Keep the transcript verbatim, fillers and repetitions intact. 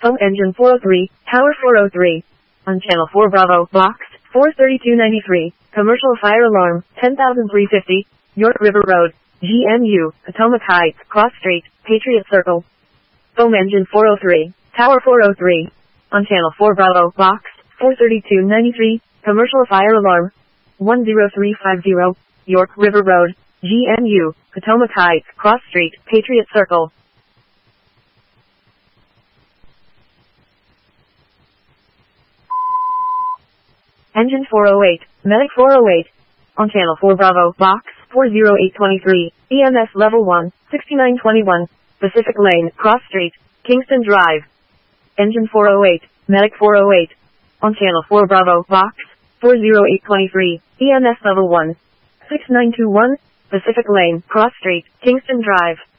Foam engine four oh three, tower four oh three. On channel four Bravo, box four thirty-two ninety-three, commercial fire alarm, ten thousand three hundred fifty, York River Road, G M U, Potomac Heights, Cross Street, Patriot Circle. Foam engine four oh three, tower four oh three. On channel four Bravo, box four thirty-two ninety-three, commercial fire alarm, one zero three five zero, York River Road, G M U, Potomac Heights, Cross Street, Patriot Circle. Engine four oh eight, Medic four oh eight. On channel four Bravo, box four oh eight twenty-three, E M S level one, sixty-nine twenty-one, Pacific Lane, Cross Street, Kingston Drive. Engine four oh eight, Medic four oh eight. On channel four Bravo, box four oh eight twenty-three, E M S level one, six nine two one, Pacific Lane, Cross Street, Kingston Drive.